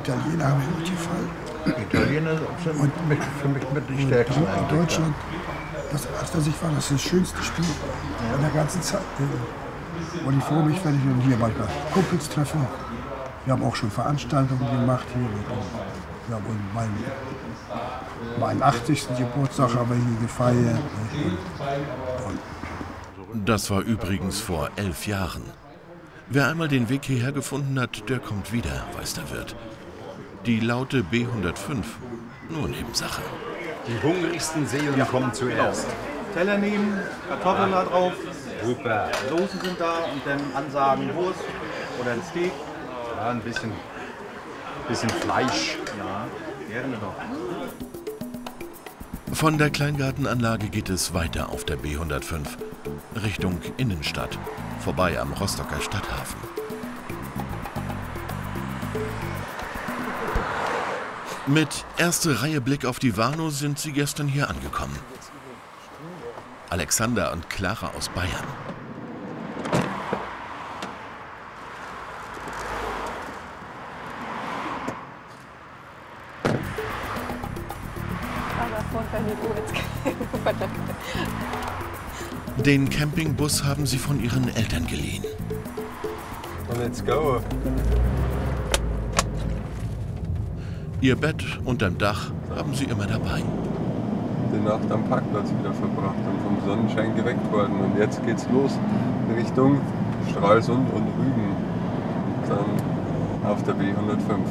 Italiener haben mir gut gefallen. Italiener sind für mich mit die stärksten In eigentlich. Deutschland, das war das schönste Spiel in der ganzen Zeit. Und ich freue mich, wenn ich hier manchmal Kumpels treffe. Wir haben auch schon Veranstaltungen gemacht hier. Wir haben meinen 80. Geburtstag haben wir hier gefeiert. Das war übrigens vor 11 Jahren. Wer einmal den Weg hierher gefunden hat, der kommt wieder, weiß der Wirt. Die laute B105, nur Nebensache. Die hungrigsten Seelen kommen zuerst. Teller nehmen, Kartoffeln da drauf, Super. Soßen sind da und dann ansagen Wurst oder ein Steak. Ja, ein bisschen Fleisch. Ja, gerne doch. Von der Kleingartenanlage geht es weiter auf der B105, Richtung Innenstadt, vorbei am Rostocker Stadthafen. Mit erste Reihe Blick auf die Warnow sind sie gestern hier angekommen. Alexander und Clara aus Bayern. Den Campingbus haben sie von ihren Eltern geliehen. Let's go. Ihr Bett unterm Dach haben sie immer dabei. Die Nacht am Parkplatz wieder verbracht und vom Sonnenschein geweckt worden. Und jetzt geht's los in Richtung Stralsund und Rügen. Und dann auf der B105.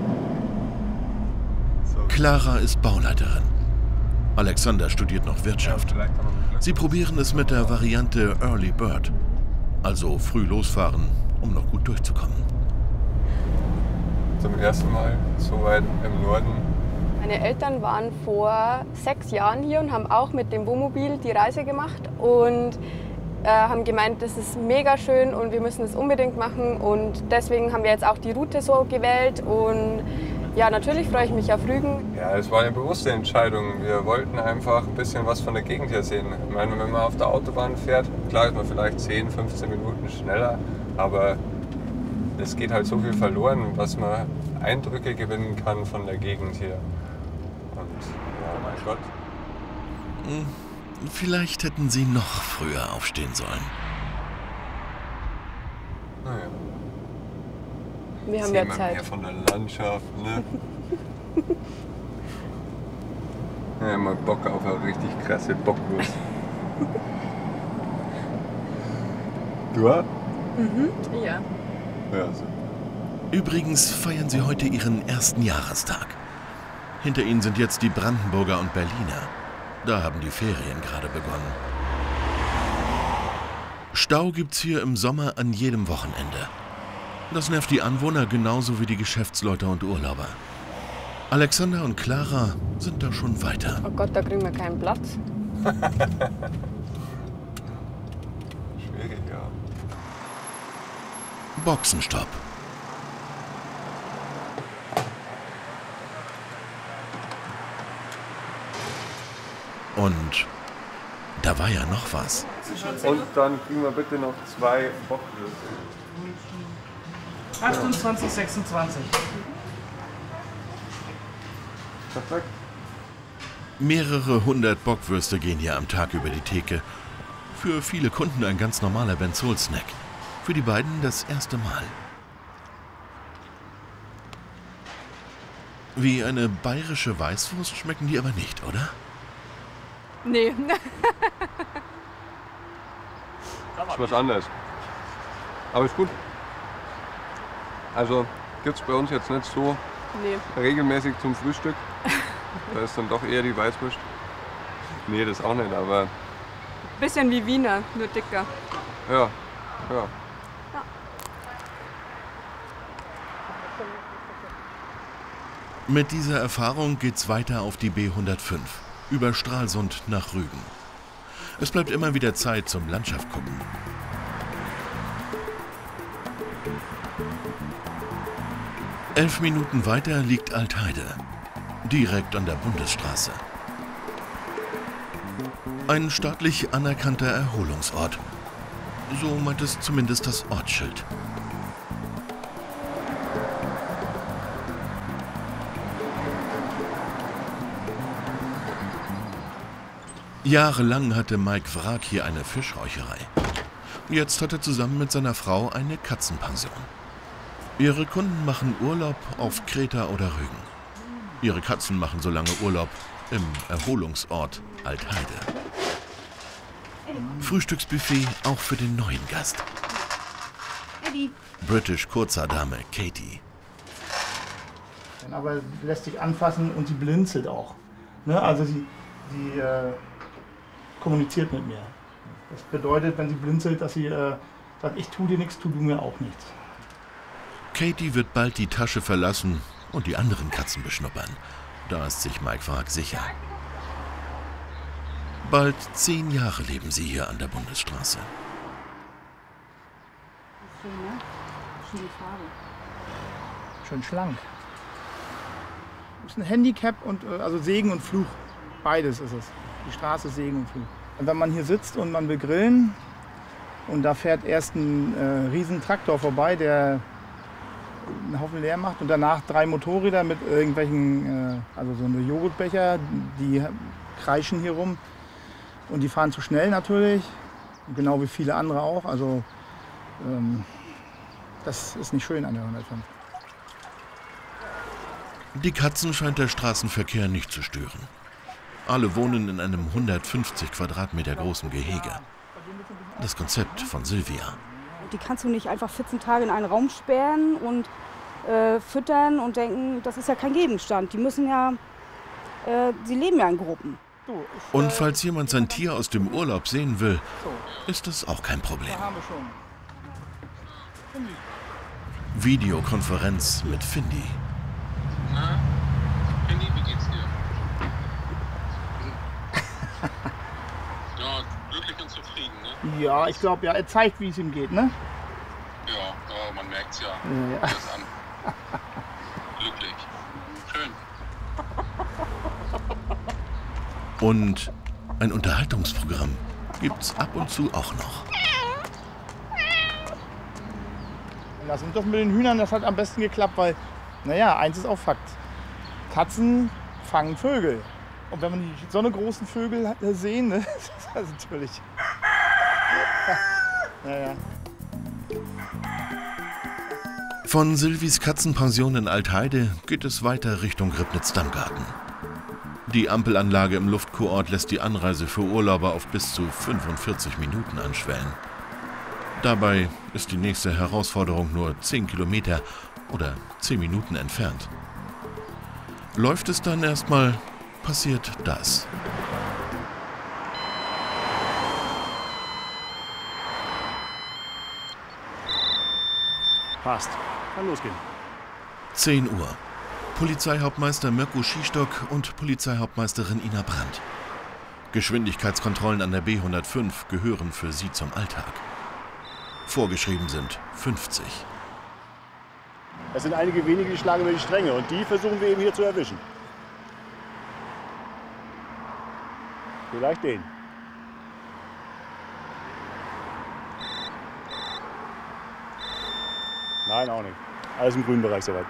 Clara ist Bauleiterin. Alexander studiert noch Wirtschaft. Sie probieren es mit der Variante Early Bird, also früh losfahren, um noch gut durchzukommen. Zum ersten Mal so weit im Norden. Meine Eltern waren vor 6 Jahren hier und haben auch mit dem Wohnmobil die Reise gemacht und haben gemeint, das ist mega schön und wir müssen es unbedingt machen. Und deswegen haben wir jetzt auch die Route so gewählt. Und ja, natürlich freue ich mich auf Rügen. Ja, es war eine bewusste Entscheidung. Wir wollten einfach ein bisschen was von der Gegend hier sehen. Ich meine, wenn man auf der Autobahn fährt, klar ist man vielleicht 10, 15 Minuten schneller, aber es geht halt so viel verloren, was man Eindrücke gewinnen kann von der Gegend hier. Und ja, mein Gott. Vielleicht hätten sie noch früher aufstehen sollen. Naja. Wir haben ja Mehr Zeit. von der Landschaft, ne? Ja, mal Bock auf eine richtig krasse Bockwurst. Du? Ja. Ja, so. Übrigens feiern sie heute ihren ersten Jahrestag. Hinter ihnen sind jetzt die Brandenburger und Berliner. Da haben die Ferien gerade begonnen. Stau gibt's hier im Sommer an jedem Wochenende. Das nervt die Anwohner genauso wie die Geschäftsleute und Urlauber. Alexander und Clara sind da schon weiter. Oh Gott, da kriegen wir keinen Platz. Schwierig, ja. Boxenstopp. Und da war ja noch was. Und dann kriegen wir bitte noch 2 Bockwürste. 28, 26. Perfekt. Mehrere hundert Bockwürste gehen hier am Tag über die Theke. Für viele Kunden ein ganz normaler Benzol-Snack. Für die beiden das erste Mal. Wie eine bayerische Weißwurst schmecken die aber nicht, oder? Nee. Ist was anderes. Aber ist gut. Also gibt es bei uns jetzt nicht so regelmäßig zum Frühstück. Da ist dann doch eher die Weißwurst. Nee, das auch nicht, aber Bisschen wie Wiener, nur dicker. ja, ja. Mit dieser Erfahrung geht's weiter auf die B105, über Stralsund nach Rügen. Es bleibt immer wieder Zeit zum Landschaft gucken. Elf Minuten weiter liegt Altheide, direkt an der Bundesstraße. Ein staatlich anerkannter Erholungsort. So meint es zumindest das Ortsschild. Jahrelang hatte Mike Wrag hier eine Fischräucherei. Jetzt hat er zusammen mit seiner Frau eine Katzenpension. Ihre Kunden machen Urlaub auf Kreta oder Rügen. Ihre Katzen machen so lange Urlaub im Erholungsort Altheide. Frühstücksbuffet auch für den neuen Gast. British Kurzhaardame Katie. Aber lässt sich anfassen und sie blinzelt auch. Ne? Also sie kommuniziert mit mir. Das bedeutet, wenn sie blinzelt, dass sie sagt, ich tue dir nichts, tu du mir auch nichts. Katie wird bald die Tasche verlassen und die anderen Katzen beschnuppern. Da ist sich Mike Wrag sicher. Bald 10 Jahre leben sie hier an der Bundesstraße. Schön, ne? Schöne Farbe. Schön schlank. Das ist ein Handicap und also Segen und Fluch. Beides ist es. Die Straße ist Segen und Fluch. Und wenn man hier sitzt und man will grillen und da fährt erst ein riesen Traktor vorbei, der einen Haufen leer macht und danach 3 Motorräder mit irgendwelchen, also so eine Joghurtbecher, die kreischen hier rum und die fahren zu schnell natürlich, genau wie viele andere auch. Also das ist nicht schön an der 105. Die Katzen scheint der Straßenverkehr nicht zu stören. Alle wohnen in einem 150 Quadratmeter großen Gehege. Das Konzept von Silvia. Die kannst du nicht einfach 14 Tage in einen Raum sperren und füttern und denken, das ist ja kein Gegenstand. Die müssen ja, sie leben ja in Gruppen. Und falls jemand sein Tier aus dem Urlaub sehen will, ist das auch kein Problem. Videokonferenz mit Findy. Na, Findy, wie geht's dir? Ja, glücklich und zufrieden, ne? Ja, ich glaube, ja, er zeigt, wie es ihm geht, ne? Ja, man merkt's ja. Ja. Das an. Glücklich. Schön. Und ein Unterhaltungsprogramm gibt's ab und zu auch noch. Lass uns doch mit den Hühnern, das hat am besten geklappt, weil, naja, eins ist auch Fakt. Katzen fangen Vögel. Und wenn man die so eine großen Vögel sehen, ne, das ist natürlich. Naja. Von Silvis Katzenpension in Altheide geht es weiter Richtung Ribnitz-Dammgarten. Die Ampelanlage im Luftkurort lässt die Anreise für Urlauber auf bis zu 45 Minuten anschwellen. Dabei ist die nächste Herausforderung nur 10 Kilometer oder 10 Minuten entfernt. Läuft es dann erstmal, passiert das. Passt. Kann losgehen. 10 Uhr. Polizeihauptmeister Mirko Schistock und Polizeihauptmeisterin Ina Brandt. Geschwindigkeitskontrollen an der B105 gehören für sie zum Alltag. Vorgeschrieben sind 50. Es sind einige wenige, die schlagen über die Stränge und die versuchen wir eben hier zu erwischen. Vielleicht den. Nein, auch nicht. Alles im grünen Bereich soweit.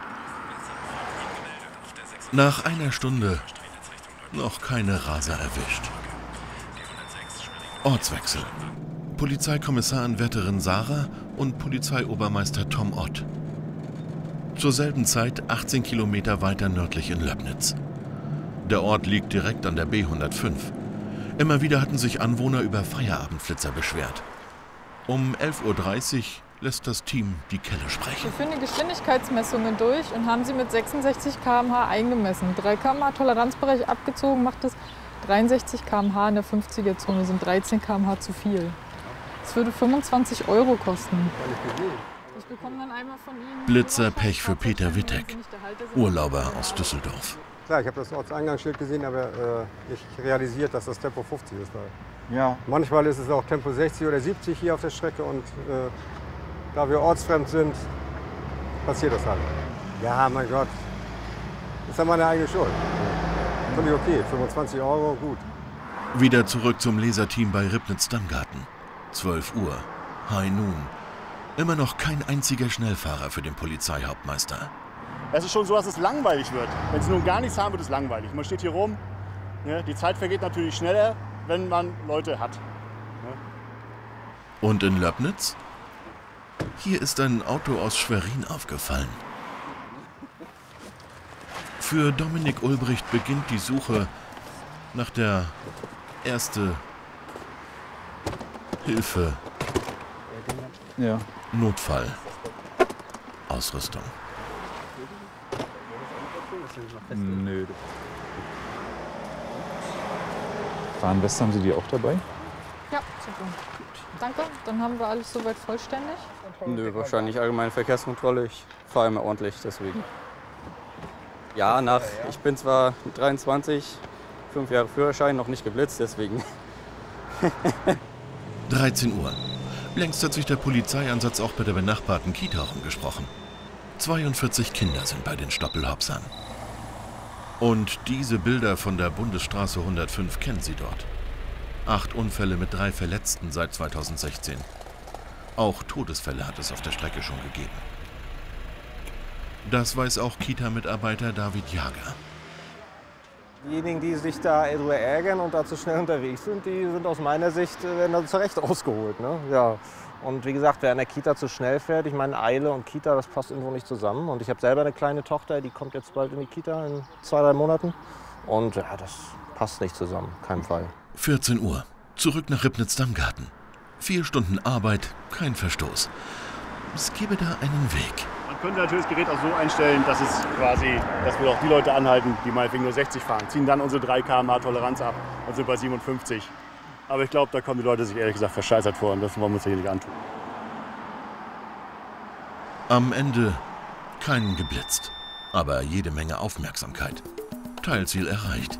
Nach einer Stunde noch keine Raser erwischt. Ortswechsel. Polizeikommissaranwärterin Sarah und Polizeiobermeister Tom Ott. Zur selben Zeit 18 Kilometer weiter nördlich in Löbnitz. Der Ort liegt direkt an der B105. Immer wieder hatten sich Anwohner über Feierabendflitzer beschwert. Um 11:30 Uhr lässt das Team die Kelle sprechen. Wir führen die Geschwindigkeitsmessungen durch und haben sie mit 66 km/h eingemessen. Mit 3 km/h Toleranzbereich abgezogen macht es 63 km/h in der 50er-Zone, sind 13 km/h zu viel. Das würde 25 € kosten. Ich bekomme dann einmal von Ihnen Blitzerpech für Peter Wittek, Urlauber aus Düsseldorf. Klar, ich habe das Ortseingangsschild gesehen, aber nicht realisiert, dass das Tempo 50 ist. Ja. Manchmal ist es auch Tempo 60 oder 70 hier auf der Strecke und da wir ortsfremd sind, passiert das halt. Ja, mein Gott, das ist ja meine eigene Schuld. Völlig okay, 25 €, gut. Wieder zurück zum Leserteam bei Ribnitz-Dammgarten. 12 Uhr, High Noon. Immer noch kein einziger Schnellfahrer für den Polizeihauptmeister. Es ist schon so, dass es langweilig wird. Wenn Sie nun gar nichts haben, wird es langweilig. Man steht hier rum, Ne? Die Zeit vergeht natürlich schneller, wenn man Leute hat. Ne? Und in Löbnitz? Hier ist ein Auto aus Schwerin aufgefallen. Für Dominik Ulbricht beginnt die Suche nach der erste Hilfe. Ja. Notfallausrüstung. Nö. Warnweste, haben Sie die auch dabei? Ja, super. Danke, dann haben wir alles soweit vollständig. Nö, wahrscheinlich allgemeine Verkehrskontrolle. Ich fahre immer ordentlich, deswegen. Ja, ich bin zwar 23, 5 Jahre Führerschein, noch nicht geblitzt, deswegen. 13 Uhr. Längst hat sich der Polizeieinsatz auch bei der benachbarten Kita rumgesprochen. 42 Kinder sind bei den Stoppelhopsern. Und diese Bilder von der Bundesstraße 105 kennt sie dort. 8 Unfälle mit 3 Verletzten seit 2016. Auch Todesfälle hat es auf der Strecke schon gegeben. Das weiß auch Kita-Mitarbeiter David Jager. Diejenigen, die sich da darüber ärgern und da zu schnell unterwegs sind, die sind aus meiner Sicht, werden da zu Recht ausgeholt. Ne? Ja. Und wie gesagt, wer an der Kita zu schnell fährt, ich meine Eile und Kita, das passt irgendwo nicht zusammen. Und ich habe selber eine kleine Tochter, die kommt jetzt bald in die Kita in 2, 3 Monaten. Und ja, das passt nicht zusammen, kein Fall. 14 Uhr. Zurück nach Ribnitz-Damgarten. 4 Stunden Arbeit, kein Verstoß. Es gäbe da einen Weg. Man könnte natürlich das Gerät auch so einstellen, dass wir auch die Leute anhalten, die meinetwegen nur 60 fahren, ziehen dann unsere 3 km/h Toleranz ab und sind bei 57. Aber ich glaube, da kommen die Leute sich ehrlich gesagt verscheißert vor und das wollen wir uns hier nicht antun. Am Ende keinen geblitzt, aber jede Menge Aufmerksamkeit. Teilziel erreicht.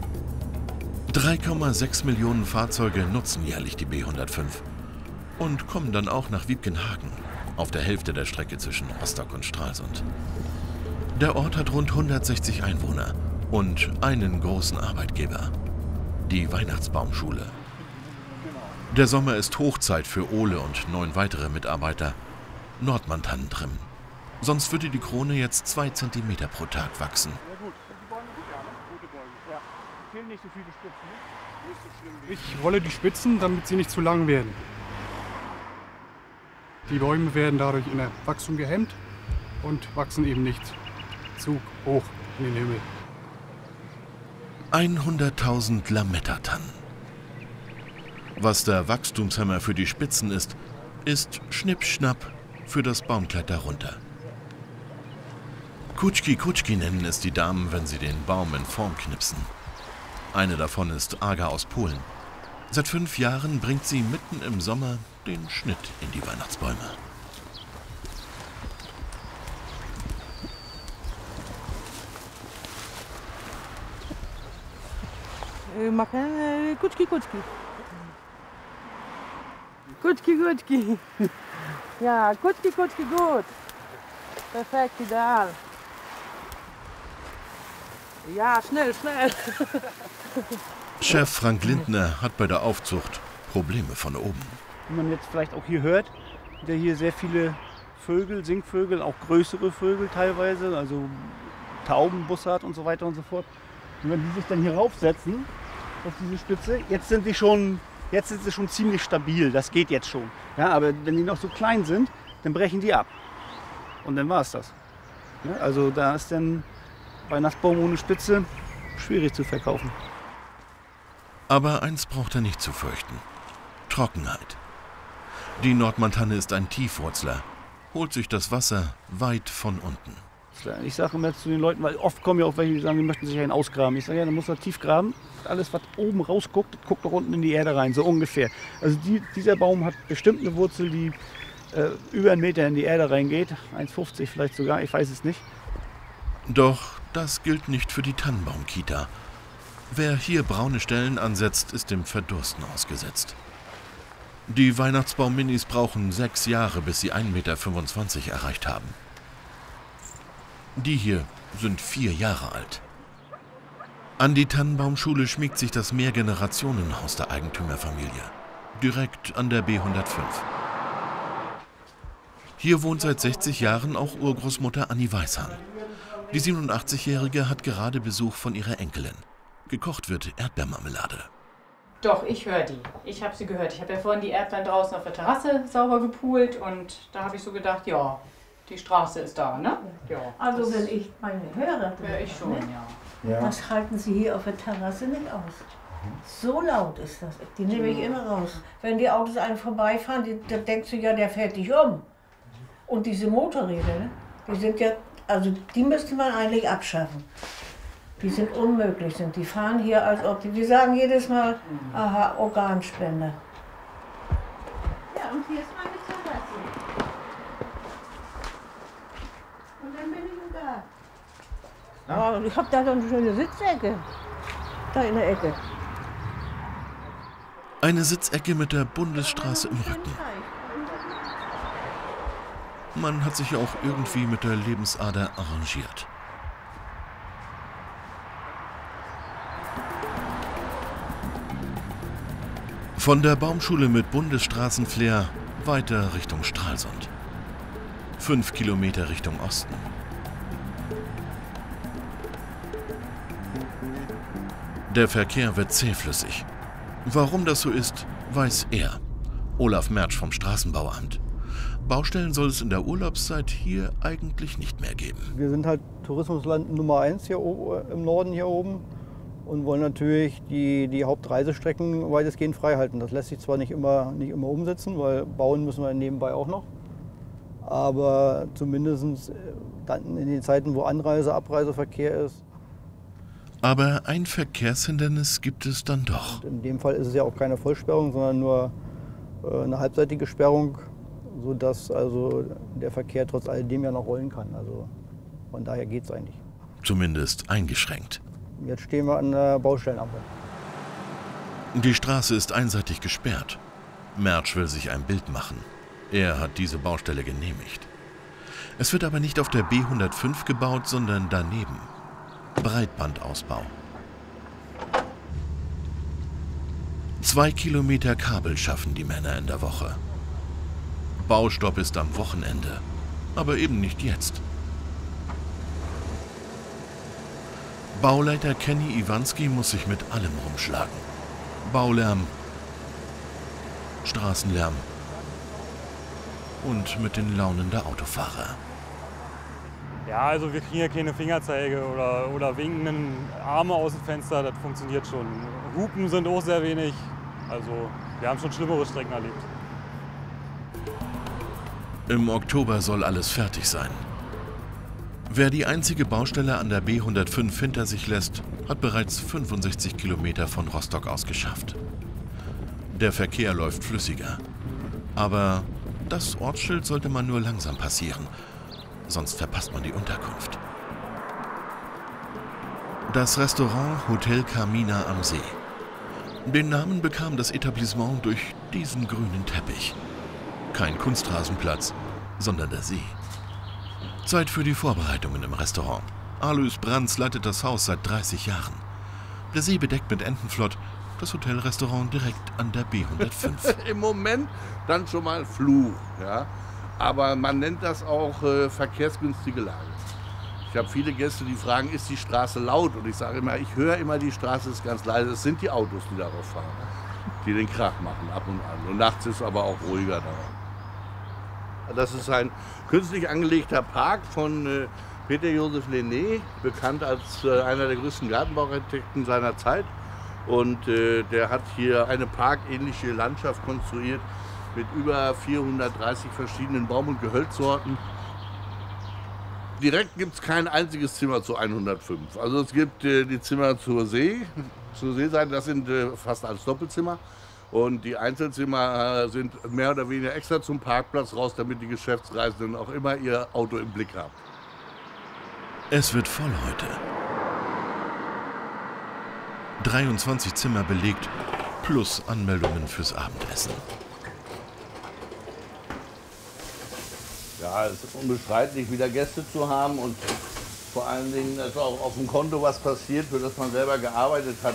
3,6 Millionen Fahrzeuge nutzen jährlich die B105 und kommen dann auch nach Wiebkenhagen, auf der Hälfte der Strecke zwischen Rostock und Stralsund. Der Ort hat rund 160 Einwohner und einen großen Arbeitgeber, die Weihnachtsbaumschule. Der Sommer ist Hochzeit für Ole und 9 weitere Mitarbeiter. Nordmantannen trimmen. Sonst würde die Krone jetzt 2 cm pro Tag wachsen. Ich rolle die Spitzen, damit sie nicht zu lang werden. Die Bäume werden dadurch in der Wachstum gehemmt und wachsen eben nicht zu hoch in den Himmel. 100.000 Lametta-Tannen. Was der Wachstumshemmer für die Spitzen ist Schnipp-Schnapp für das Baumkleid darunter. Kutschki-Kutschki nennen es die Damen, wenn sie den Baum in Form knipsen. Eine davon ist Aga aus Polen. Seit 5 Jahren bringt sie mitten im Sommer den Schnitt in die Weihnachtsbäume. Wir machen Kutschki-Kutschki. Kutschki-Kutschki. Ja, Kutschki-Kutschki, gut. Perfekt, ideal. Ja, schnell, schnell. Chef Frank Lindner hat bei der Aufzucht Probleme von oben. Wie man jetzt vielleicht auch hier hört, sind ja hier sehr viele Vögel, Singvögel, auch größere Vögel teilweise, also Tauben, Bussard und so weiter und so fort. Und wenn die sich dann hier raufsetzen, auf diese Spitze, jetzt sind sie schon ziemlich stabil, das geht jetzt schon. Ja, aber wenn die noch so klein sind, dann brechen die ab. Und dann war es das. Ja, also da ist dann Weihnachtsbaum ohne Spitze schwierig zu verkaufen. Aber eins braucht er nicht zu fürchten: Trockenheit. Die Nordmantanne ist ein Tiefwurzler, holt sich das Wasser weit von unten. Ich sage immer zu den Leuten, weil oft kommen ja auch welche, die sagen, die möchten sich einen ausgraben. Ich sage, ja, dann muss man tief graben. Alles, was oben rausguckt, guckt doch unten in die Erde rein, so ungefähr. Also dieser Baum hat bestimmt eine Wurzel, die über 1 Meter in die Erde reingeht. 1,50 vielleicht sogar, ich weiß es nicht. Doch das gilt nicht für die Tannenbaum-Kita. Wer hier braune Stellen ansetzt, ist dem Verdursten ausgesetzt. Die Weihnachtsbaum-Minis brauchen 6 Jahre, bis sie 1,25 Meter erreicht haben. Die hier sind 4 Jahre alt. An die Tannenbaumschule schmiegt sich das Mehrgenerationenhaus der Eigentümerfamilie, direkt an der B105. Hier wohnt seit 60 Jahren auch Urgroßmutter Annie Weishahn. Die 87-Jährige hat gerade Besuch von ihrer Enkelin. Gekocht wird Erdbeermarmelade. Doch, ich höre die. Ich habe sie gehört. Ich habe ja vorhin die Erdbeeren draußen auf der Terrasse sauber gepult und da habe ich so gedacht, ja, die Straße ist da, ne? Ja. Also wenn ich meine höre, höre ich schon, ja. Das halten Sie hier auf der Terrasse nicht aus. So laut ist das. Die nehme ich immer raus. Wenn die Autos einen vorbeifahren, da denkst du ja, der fährt dich um. Und diese Motorräder, ne? Die sind ja, also die müsste man eigentlich abschaffen. Die sind unmöglich, die fahren hier, als ob die, wir sagen jedes Mal, aha, Organspende. Ja, und hier ist meine Terrasse. Und dann bin ich da. Ja, ich habe da so eine schöne Sitzecke. Da in der Ecke. Eine Sitzecke mit der Bundesstraße im Rücken. Man hat sich auch irgendwie mit der Lebensader arrangiert. Von der Baumschule mit Bundesstraßenflair weiter Richtung Stralsund. 5 Kilometer Richtung Osten. Der Verkehr wird zähflüssig. Warum das so ist, weiß er. Olaf Mertsch vom Straßenbauamt. Baustellen soll es in der Urlaubszeit hier eigentlich nicht mehr geben. Wir sind halt Tourismusland Nummer 1 hier im Norden hier oben und wollen natürlich die Hauptreisestrecken weitestgehend frei halten. Das lässt sich zwar nicht immer umsetzen, weil bauen müssen wir nebenbei auch noch. Aber zumindest dann in den Zeiten, wo Anreise-, Abreiseverkehr ist. Aber ein Verkehrshindernis gibt es dann doch. Und in dem Fall ist es ja auch keine Vollsperrung, sondern nur eine halbseitige Sperrung, sodass also der Verkehr trotz alledem ja noch rollen kann. Also von daher geht es eigentlich. Zumindest eingeschränkt. Jetzt stehen wir an der Baustellenampel. Die Straße ist einseitig gesperrt. Mertsch will sich ein Bild machen. Er hat diese Baustelle genehmigt. Es wird aber nicht auf der B105 gebaut, sondern daneben. Breitbandausbau. 2 Kilometer Kabel schaffen die Männer in der Woche. Baustopp ist am Wochenende, aber eben nicht jetzt. Bauleiter Kenny Iwanski muss sich mit allem rumschlagen. Baulärm, Straßenlärm und mit den Launen der Autofahrer. Ja, also wir kriegen ja keine Fingerzeige oder winkenden Arme aus dem Fenster, das funktioniert schon. Hupen sind auch sehr wenig, also wir haben schon schlimmere Strecken erlebt. Im Oktober soll alles fertig sein. Wer die einzige Baustelle an der B105 hinter sich lässt, hat bereits 65 Kilometer von Rostock aus geschafft. Der Verkehr läuft flüssiger. Aber das Ortsschild sollte man nur langsam passieren, sonst verpasst man die Unterkunft. Das Restaurant Hotel Carmina am See. Den Namen bekam das Etablissement durch diesen grünen Teppich. Kein Kunstrasenplatz, sondern der See. Zeit für die Vorbereitungen im Restaurant. Alois Brands leitet das Haus seit 30 Jahren. Der See bedeckt mit Entenflott das Hotelrestaurant direkt an der B105. Im Moment dann schon mal Fluch, ja. Aber man nennt das auch verkehrsgünstige Lage. Ich habe viele Gäste, die fragen, ist die Straße laut? Und ich sage immer, ich höre immer, die Straße ist ganz leise. Es sind die Autos, die darauf fahren, die den Krach machen ab und an. Und nachts ist aber auch ruhiger da. Das ist ein künstlich angelegter Park von Peter Joseph Lenné, bekannt als einer der größten Gartenbauarchitekten seiner Zeit. Und der hat hier eine parkähnliche Landschaft konstruiert mit über 430 verschiedenen Baum- und Gehölzsorten. Direkt gibt es kein einziges Zimmer zu 105. Also es gibt die Zimmer zur Seeseite, das sind fast alles Doppelzimmer. Und die Einzelzimmer sind mehr oder weniger extra zum Parkplatz raus, damit die Geschäftsreisenden auch immer ihr Auto im Blick haben. Es wird voll heute. 23 Zimmer belegt, plus Anmeldungen fürs Abendessen. Ja, es ist unbestreitlich, wieder Gäste zu haben und vor allen Dingen, dass auch auf dem Konto was passiert, für das man selber gearbeitet hat.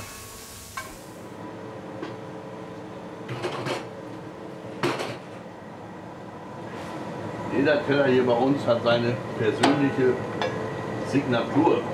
Jeder Keller hier bei uns hat seine persönliche Signatur.